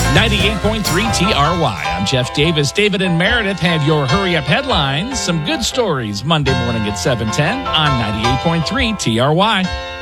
98.3 TRY. I'm Jeff Davis. David and Meredith have your Hurry Up headlines. Some good stories Monday morning at 7:10 on 98.3 TRY.